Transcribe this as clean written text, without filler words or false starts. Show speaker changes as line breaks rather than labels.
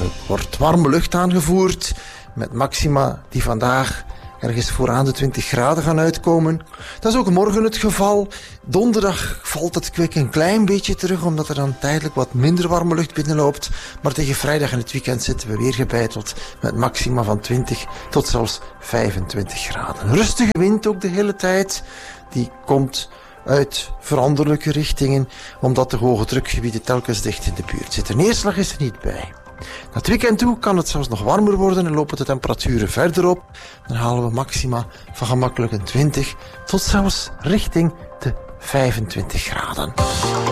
wordt warme lucht aangevoerd met maxima die vandaag ergens vooraan de 20 graden gaan uitkomen. Dat is ook morgen het geval. Donderdag valt het kwik een klein beetje terug, omdat er dan tijdelijk wat minder warme lucht binnenloopt. Maar tegen vrijdag en het weekend zitten we weer gebeiteld met maxima van 20 tot zelfs 25 graden. Rustige wind ook de hele tijd. Die komt uit veranderlijke richtingen, omdat de hoge drukgebieden telkens dicht in de buurt zitten. Neerslag is er niet bij. Na het weekend toe kan het zelfs nog warmer worden en lopen de temperaturen verder op. Dan halen we maxima van gemakkelijk een 20 tot zelfs richting de 25 graden.